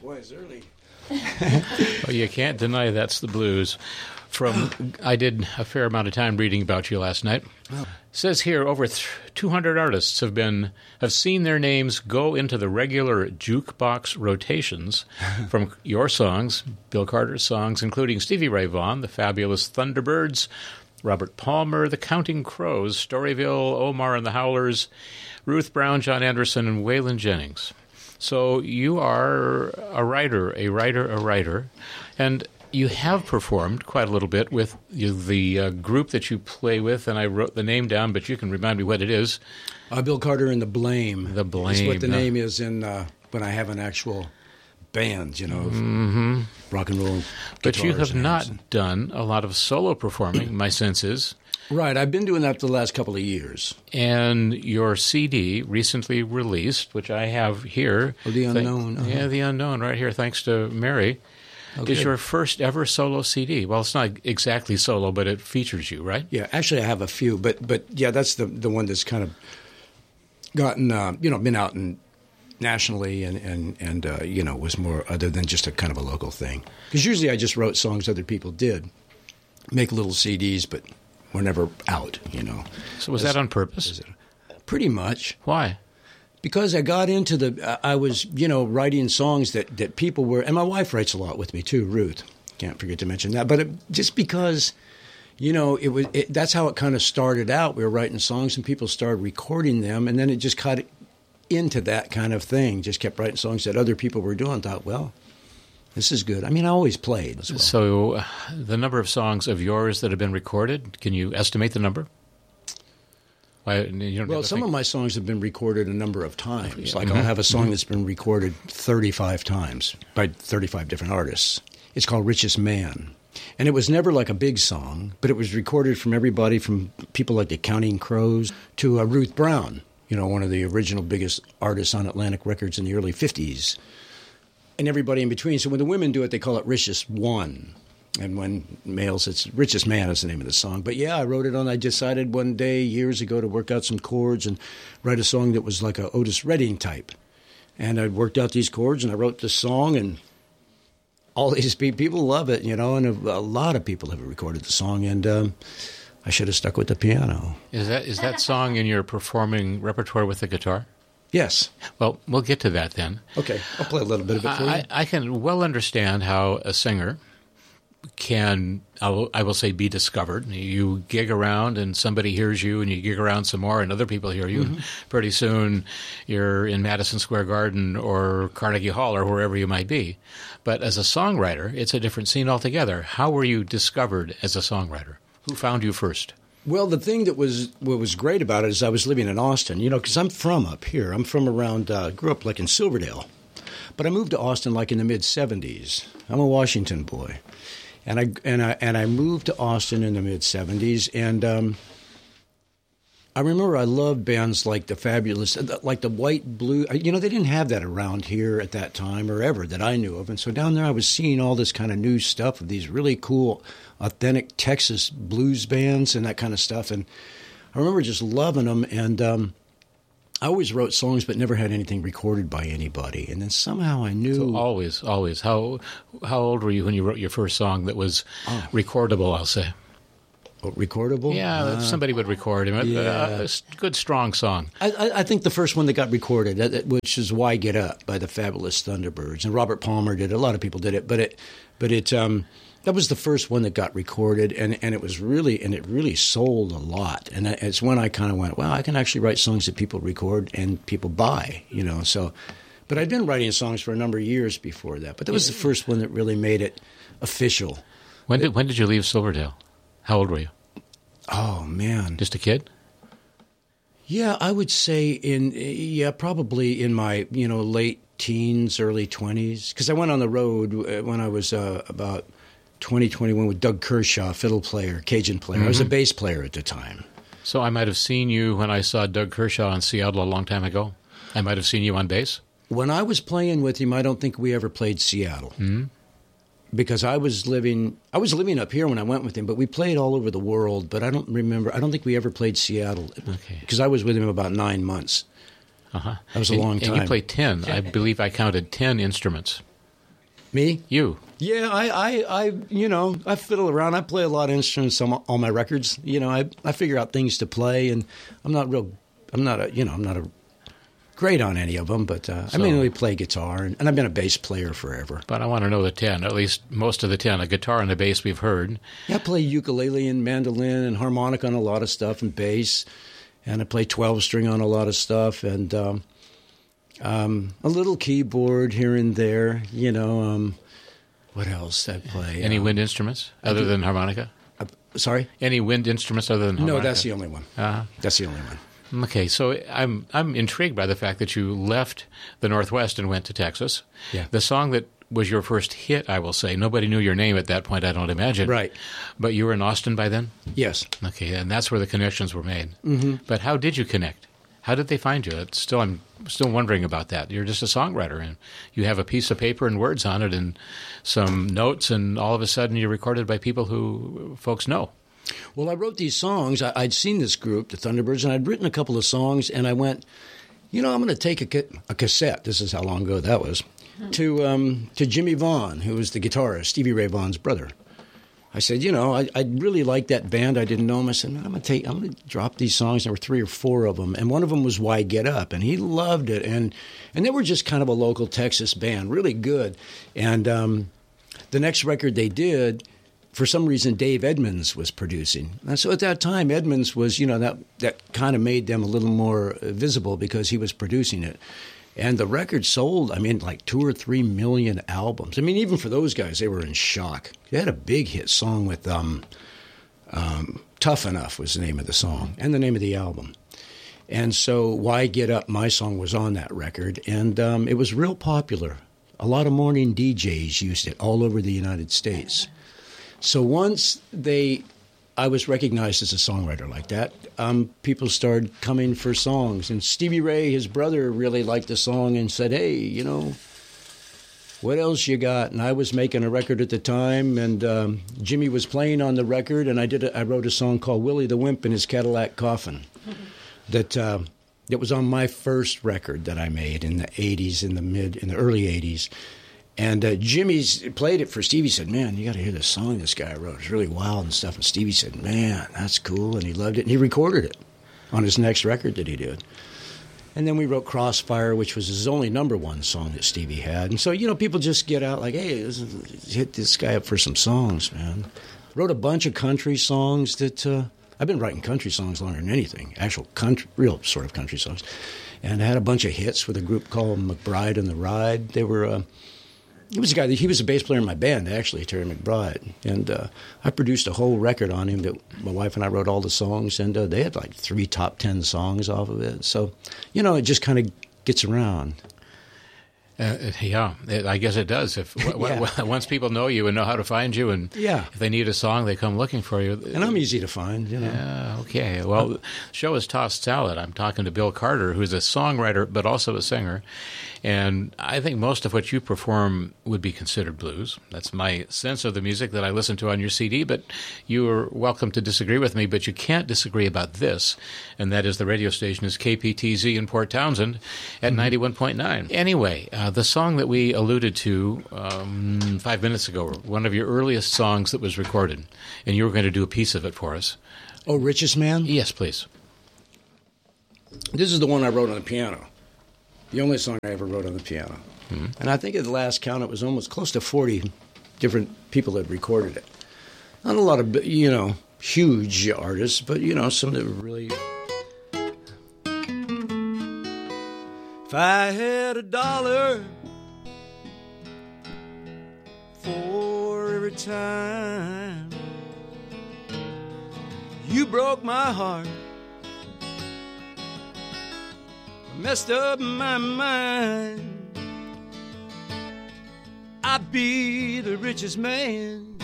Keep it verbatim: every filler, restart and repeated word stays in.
Boy, it's early. Well, you can't deny that's the blues. From I did a fair amount of time reading about you last night. Oh. It says here over two hundred artists have been have seen their names go into the regular jukebox rotations from your songs, Bill Carter's songs, including Stevie Ray Vaughan, the Fabulous Thunderbirds, Robert Palmer, the Counting Crows, Storyville, Omar and the Howlers, Ruth Brown, John Anderson, and Waylon Jennings. So you are a writer, a writer, a writer, and you have performed quite a little bit with you, the uh, group that you play with, and I wrote the name down, but you can remind me what it is. Uh, Bill Carter and the Blame. The Blame. Is what the uh, name is in uh, when I have an actual band, you know, of mm-hmm. rock and roll. But you have not and... done a lot of solo performing, my sense is. Right. I've been doing that for the last couple of years. And your C D recently released, which I have here. Oh, The Unknown. Th- uh-huh. Yeah, The Unknown, right here, thanks to Mary. Okay. Is your first ever solo C D. Well, it's not exactly solo, but it features you, right? Yeah, actually I have a few, but but yeah, that's the the one that's kind of gotten, uh, you know, been out in nationally and, and, and uh, you know, was more other than just a kind of a local thing. Because usually I just wrote songs other people did, make little C Ds, but were never out, you know. So was As, that on purpose? Pretty much. Why? Because I got into the, I was, you know, writing songs that, that people were, and my wife writes a lot with me too, Ruth. Can't forget to mention that. But it, just because, you know, it was, it, that's how it kind of started out. We were writing songs and people started recording them, and then it just cut into that kind of thing. Just kept writing songs that other people were doing. Thought, well, this is good. I mean, I always played as well. So uh, the number of songs of yours that have been recorded, can you estimate the number? Why, you don't well, some think. of my songs have been recorded a number of times. Like mm-hmm. I'll have a song that's been recorded thirty-five times by thirty-five different artists. It's called Richest Man. And it was never like a big song, but it was recorded from everybody from people like the Counting Crows to uh, Ruth Brown, you know, one of the original biggest artists on Atlantic Records in the early fifties, and everybody in between. So when the women do it, they call it Richest One. And when males, it's Richest Man is the name of the song. But yeah, I wrote it on, I decided one day years ago to work out some chords and write a song that was like a Otis Redding type. And I worked out these chords and I wrote this song, and all these people love it, you know, and a, a lot of people have recorded the song, and um, I should have stuck with the piano. Is that is that song in your performing repertoire with the guitar? Yes. Well, we'll get to that then. Okay, I'll play a little bit of it for I, you. I can well understand how a singer can, I will, I will say, be discovered. You gig around and somebody hears you, and you gig around some more and other people hear you. Mm-hmm. And pretty soon you're in Madison Square Garden or Carnegie Hall or wherever you might be. But as a songwriter, it's a different scene altogether. How were you discovered as a songwriter? Who found you first? Well, the thing that was what was great about it is I was living in Austin, you know, because I'm from up here. I'm from around, uh, grew up like in Silverdale. But I moved to Austin like in the mid-seventies. I'm a Washington boy. And I and I and I moved to Austin in the mid seventies, and um, I remember I loved bands like the Fabulous, like the White Blue. You know, they didn't have that around here at that time or ever that I knew of. And so down there, I was seeing all this kind of new stuff of these really cool, authentic Texas blues bands and that kind of stuff. And I remember just loving them. And um, I always wrote songs but never had anything recorded by anybody. And then somehow I knew. So always, always. How how old were you when you wrote your first song that was oh. recordable, I'll say? Oh, recordable? Yeah, uh, somebody would record him. Yeah. Uh, a good, strong song. I, I, I think the first one that got recorded, which is Why Get Up by the Fabulous Thunderbirds. And Robert Palmer did it. A lot of people did it. But it, but it um, that was the first one that got recorded, and, and it was really and it really sold a lot. And it's when I kind of went, well, I can actually write songs that people record and people buy, you know. So, but I'd been writing songs for a number of years before that. But that was the first one that really made it official. When did when did you leave Silverdale? How old were you? Oh man, just a kid. Yeah, I would say in yeah probably in my you know late teens, early twenties, because I went on the road when I was uh, about twenty, twenty-one with Doug Kershaw, fiddle player, Cajun player. Mm-hmm. I was a bass player at the time. So I might have seen you when I saw Doug Kershaw in Seattle a long time ago. I might have seen you on bass. When I was playing with him, I don't think we ever played Seattle. Mm-hmm. Because I was living, I was living up here when I went with him, but we played all over the world. But I don't remember. I don't think we ever played Seattle. Okay. Because I was with him about nine months. Uh huh. That was a and, long time. And you played ten. I believe I counted ten instruments. Me? You. Yeah, I, I, I, you know, I fiddle around. I play a lot of instruments on all my records. You know, I, I figure out things to play, and I'm not real, I'm not a, you know, I'm not a great on any of them, but uh, so, I mainly play guitar, and, and I've been a bass player forever. But I want to know the ten, at least most of the ten. A guitar and a bass we've heard. Yeah, I play ukulele and mandolin and harmonica on a lot of stuff, and bass, and I play twelve-string on a lot of stuff, and um, um, a little keyboard here and there, you know. Um, what else I play? Any um, wind instruments other than harmonica? Uh, sorry? Any wind instruments other than harmonica? No, that's the only one. Uh-huh. That's the only one. Okay, so I'm I'm intrigued by the fact that you left the Northwest and went to Texas. Yeah. The song that was your first hit, I will say, nobody knew your name at that point, I don't imagine. Right. But you were in Austin by then? Yes. Okay, and that's where the connections were made. Mm-hmm. But how did you connect? How did they find you? It's still, I'm still wondering about that. You're just a songwriter, and you have a piece of paper and words on it and some notes, and all of a sudden you're recorded by people who folks know. Well, I wrote these songs. I, I'd seen this group, the Thunderbirds, and I'd written a couple of songs, and I went, you know, I'm going to take a, ca- a cassette, this is how long ago that was, to um, to Jimmy Vaughn, who was the guitarist, Stevie Ray Vaughan's brother. I said, you know, I, I really liked that band. I didn't know him. I said, man, I'm going to take, I'm going to drop these songs. There were three or four of them, and one of them was Why Get Up, and he loved it. And and they were just kind of a local Texas band, really good. And um, the next record they did, for some reason, Dave Edmunds was producing. And so at that time, Edmunds was, you know, that that kind of made them a little more visible because he was producing it. And the record sold, I mean, like two or three million albums. I mean, even for those guys, they were in shock. They had a big hit song with um, um, Tough Enough was the name of the song and the name of the album. And so Why Get Up, my song, was on that record. And um, it was real popular. A lot of morning D Js used it all over the United States. So once they, I was recognized as a songwriter like that, um, people started coming for songs. And Stevie Ray, his brother, really liked the song and said, hey, you know, what else you got? And I was making a record at the time, and um, Jimmy was playing on the record, and I did. A, I wrote a song called Willie the Wimp in His Cadillac Coffin that uh, that was on my first record that I made in the eighties, in the mid, in the early eighties. And uh, Jimmy's played it for Stevie. Said, man, you got to hear this song this guy wrote. It's really wild and stuff. And Stevie said, man, that's cool. And he loved it. And he recorded it on his next record that he did. And then we wrote Crossfire, which was his only number one song that Stevie had. And so, you know, people just get out like, hey, let's hit this guy up for some songs, man. Wrote a bunch of country songs that uh, I've been writing country songs longer than anything, actual country, real sort of country songs. And I had a bunch of hits with a group called McBride and the Ride. They were... Uh, He was a guy. He was a bass player in my band, actually, Terry McBride, and uh, I produced a whole record on him. That my wife and I wrote all the songs, and uh, they had like three top ten songs off of it. So, you know, it just kind of gets around. Uh, yeah, it, I guess it does. If w- yeah. w- once people know you and know how to find you, and yeah. if they need a song, they come looking for you. And I'm easy to find, you know. Yeah, okay. Well, the show is Tossed Salad. I'm talking to Bill Carter, who's a songwriter but also a singer. And I think most of what you perform would be considered blues. That's my sense of the music that I listen to on your C D, but you are welcome to disagree with me, but you can't disagree about this, and that is the radio station is K P T Z in Port Townsend at mm-hmm. ninety-one point nine. Anyway, uh, the song that we alluded to um, five minutes ago, one of your earliest songs that was recorded, and you were going to do a piece of it for us. Oh, Richest Man? Yes, please. This is the one I wrote on the piano. The only song I ever wrote on the piano. Mm-hmm. And I think at the last count it was almost close to forty different people that recorded it. Not a lot of, you know, huge artists, but, you know, some that were really... If I had a dollar for every time you broke my heart, messed up my mind, I'd be the richest man